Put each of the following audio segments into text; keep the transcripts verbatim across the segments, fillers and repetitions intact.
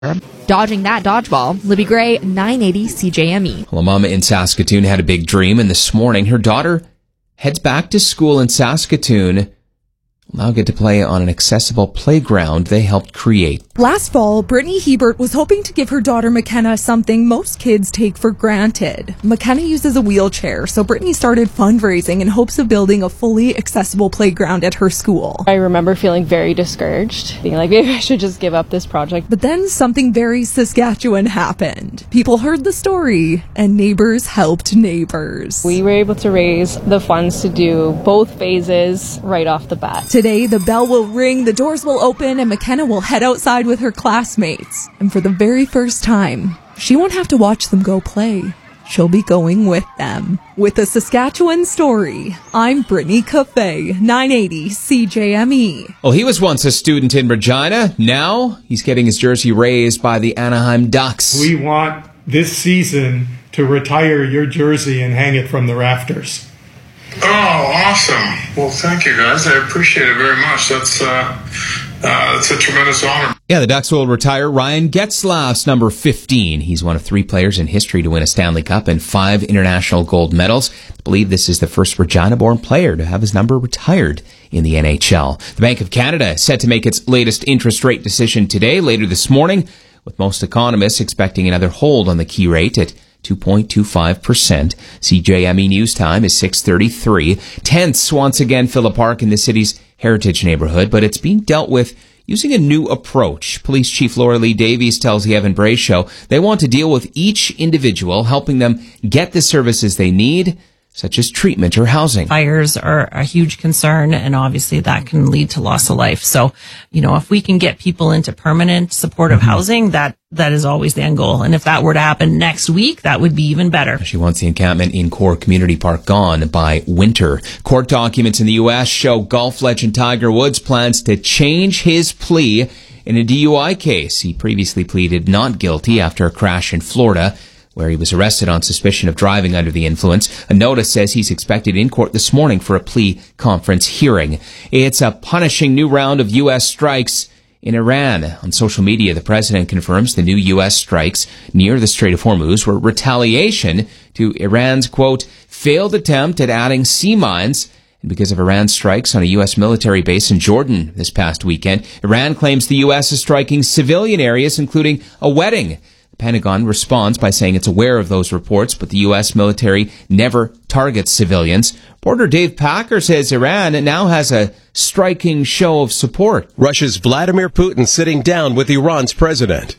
Dodging that dodgeball, Libby Gray, nine eighty C J M E. Well, a mom in Saskatoon had a big dream, and this morning her daughter heads back to school in Saskatoon. Will now get to play on an accessible playground they helped create. Last fall, Brittany Hebert was hoping to give her daughter McKenna something most kids take for granted. McKenna uses a wheelchair, so Brittany started fundraising in hopes of building a fully accessible playground at her school. I remember feeling very discouraged, being like, maybe I should just give up this project. But then something very Saskatchewan happened. People heard the story, and neighbors helped neighbors. We were able to raise the funds to do both phases right off the bat. Today, the bell will ring, the doors will open, and McKenna will head outside with her classmates. And for the very first time, she won't have to watch them go play. She'll be going with them. With a Saskatchewan story, I'm Brittany Cafe, nine eighty C J M E. Well, he was once a student in Regina. Now he's getting his jersey raised by the Anaheim Ducks. We want this season to retire your jersey and hang it from the rafters. Oh, awesome. Well, thank you, guys. I appreciate it very much. That's, uh, uh, that's a tremendous honor. Yeah, the Ducks will retire Ryan Getzlaf's number fifteen. He's one of three players in history to win a Stanley Cup and five international gold medals. I believe this is the first Regina-born player to have his number retired in the N H L. The Bank of Canada is set to make its latest interest rate decision today, later this morning, with most economists expecting another hold on the key rate at two point two five percent. C J M E News Time is six thirty-three. Tents once again fill a park in the city's Heritage neighborhood, but it's being dealt with using a new approach. Police Chief Laura Lee Davies tells the Evan Bray Show they want to deal with each individual, helping them get the services they need, such as treatment or housing. Fires are a huge concern, and obviously that can lead to loss of life. So, you know, if we can get people into permanent supportive mm-hmm. housing, that that is always the end goal. And if that were to happen next week, that would be even better. She wants the encampment in Core Community Park gone by winter. Court documents in the U S show golf legend Tiger Woods plans to change his plea in a D U I case. He previously pleaded not guilty after a crash in Florida, where he was arrested on suspicion of driving under the influence. A notice says he's expected in court this morning for a plea conference hearing. It's a punishing new round of U S strikes in Iran. On social media, the president confirms the new U S strikes near the Strait of Hormuz were retaliation to Iran's, quote, failed attempt at adding sea mines. And because of Iran's strikes on a U S military base in Jordan this past weekend, Iran claims the U S is striking civilian areas, including a wedding. The Pentagon responds by saying it's aware of those reports, but the U S military never targets civilians. Reporter Dave Packer says Iran now has a striking show of support. Russia's Vladimir Putin sitting down with Iran's president.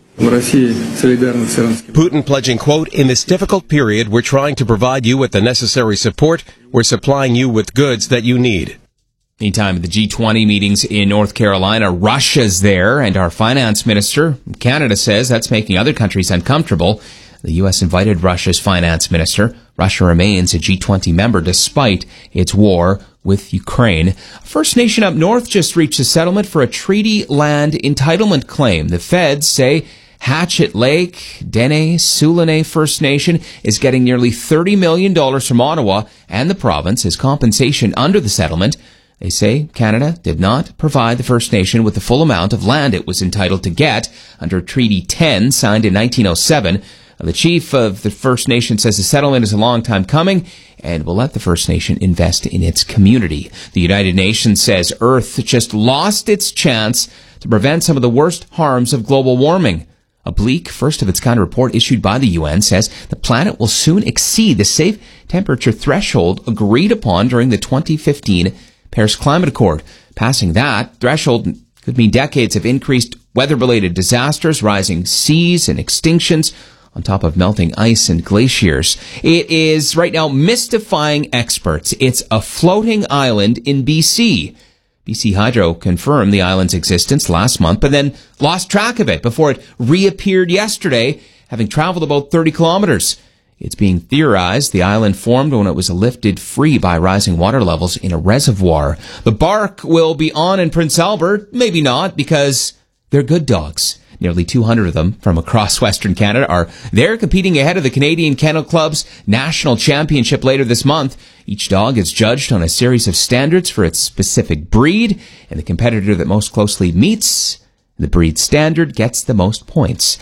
Putin pledging, quote, in this difficult period, we're trying to provide you with the necessary support. We're supplying you with goods that you need. Meantime, at the G twenty meetings in North Carolina, Russia's there, and our finance minister from Canada says that's making other countries uncomfortable. The U S invited Russia's finance minister. Russia remains a G twenty member despite its war with Ukraine. First Nation up north just reached a settlement for a treaty land entitlement claim. The feds say Hatchet Lake, Dene, Sulane First Nation is getting nearly thirty million dollars from Ottawa and the province as compensation under the settlement. They say Canada did not provide the First Nation with the full amount of land it was entitled to get under Treaty ten, signed in nineteen oh seven. The chief of the First Nation says the settlement is a long time coming and will let the First Nation invest in its community. The United Nations says Earth just lost its chance to prevent some of the worst harms of global warming. A bleak, first-of-its-kind report issued by the U N says the planet will soon exceed the safe temperature threshold agreed upon during the twenty fifteen Paris Climate Accord. Passing that threshold could mean decades of increased weather-related disasters, rising seas and extinctions, on top of melting ice and glaciers. It is right now mystifying experts. It's a floating island in B C. B C Hydro confirmed the island's existence last month, but then lost track of it before it reappeared yesterday, having traveled about thirty kilometers. It's being theorized the island formed when it was lifted free by rising water levels in a reservoir. The bark will be on in Prince Albert, maybe not, because they're good dogs. Nearly two hundred of them from across Western Canada are there competing ahead of the Canadian Kennel Club's national championship later this month. Each dog is judged on a series of standards for its specific breed, and the competitor that most closely meets The breed standard gets the most points.